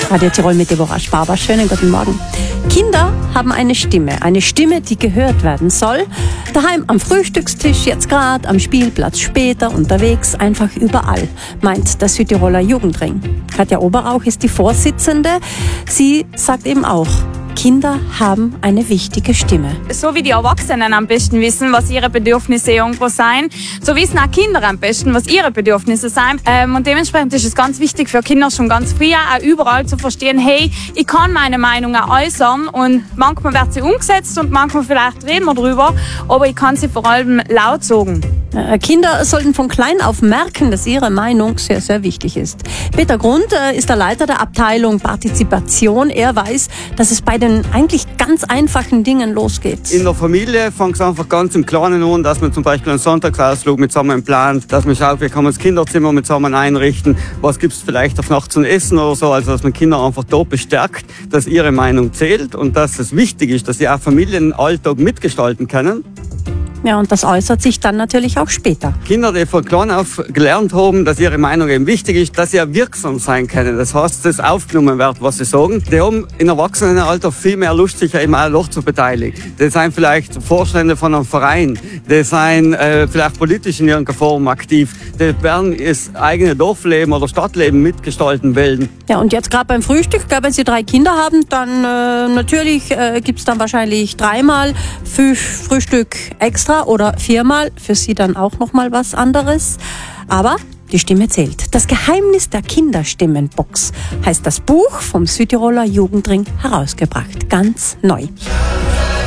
Radio Tirol mit Deborah Sparber. Schönen guten Morgen. Kinder haben eine Stimme, die gehört werden soll. Daheim am Frühstückstisch, jetzt gerade, am Spielplatz, später, unterwegs, einfach überall, meint der Südtiroler Jugendring. Katja Oberauch ist die Vorsitzende. Sie sagt eben auch, Kinder haben eine wichtige Stimme. So wie die Erwachsenen am besten wissen, was ihre Bedürfnisse irgendwo sein, so wissen auch Kinder am besten, was ihre Bedürfnisse sind. Und dementsprechend ist es ganz wichtig für Kinder schon ganz früh auch überall zu verstehen, hey, ich kann meine Meinung auch äußern und manchmal wird sie umgesetzt und manchmal vielleicht reden wir drüber, aber ich kann sie vor allem laut sagen. Kinder sollten von klein auf merken, dass ihre Meinung sehr, sehr wichtig ist. Peter Grund ist der Leiter der Abteilung Partizipation. Er weiß, dass es bei den eigentlich ganz einfachen Dingen losgeht. In der Familie fängt es einfach ganz im Kleinen an, dass man zum Beispiel einen Sonntagsausflug mit zusammen plant, dass man schaut, wie kann man das Kinderzimmer mit zusammen einrichten, was gibt es vielleicht auf Nacht zum Essen oder so, also dass man Kinder einfach dort bestärkt, dass ihre Meinung zählt und dass es wichtig ist, dass sie auch Familienalltag mitgestalten können. Ja, und das äußert sich dann natürlich auch später. Kinder, die von klein auf gelernt haben, dass ihre Meinung eben wichtig ist, dass sie ja wirksam sein können. Das heißt, dass aufgenommen wird, was sie sagen. Die haben im Erwachsenenalter viel mehr Lust, sich ja eben auch noch zu beteiligen. Die sind vielleicht Vorstände von einem Verein. Die sind vielleicht politisch in irgendeiner Form aktiv. Die werden das eigene Dorfleben oder Stadtleben mitgestalten wollen. Ja, und jetzt gerade beim Frühstück, wenn Sie 3 Kinder haben, dann natürlich gibt's dann wahrscheinlich 3-mal Frühstück extra oder 4-mal, für Sie dann auch nochmal was anderes. Aber die Stimme zählt. Das Geheimnis der Kinderstimmenbox heißt das Buch vom Südtiroler Jugendring herausgebracht. Ganz neu.